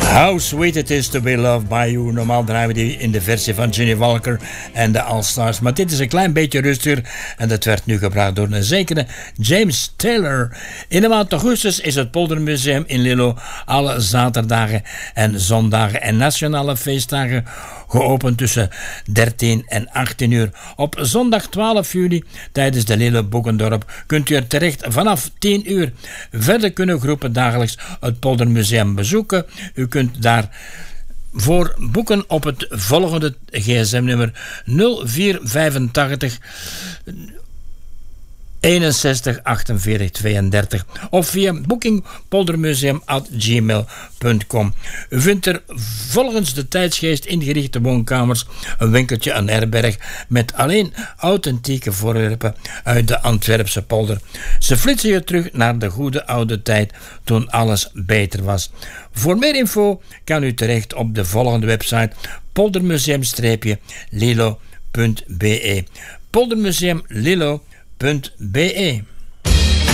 How Sweet It Is To Be Loved By You. Normaal draaien we die in de versie van Ginny Walker en de All-Stars. Maar dit is een klein beetje rustiger en dat werd nu gebracht door een zekere James Taylor. In de maand augustus is het Poldermuseum in Lillo alle zaterdagen en zondagen en nationale feestdagen geopend tussen 13 en 18 uur. Op zondag 12 juli tijdens de Lille Boekendorp kunt u er terecht vanaf 10 uur. Verder kunnen groepen dagelijks het Poldermuseum bezoeken. U kunt daar voor boeken op het volgende gsm-nummer 0485 61 48 32 of via boekingpoldermuseum@gmail.com. U vindt er volgens de tijdsgeest ingerichte woonkamers, een winkeltje, een herberg met alleen authentieke voorwerpen uit de Antwerpse polder. Ze flitsen je terug naar de goede oude tijd toen alles beter was. Voor meer info kan u terecht op de volgende website poldermuseum-lilo.be poldermuseum-lilo.be.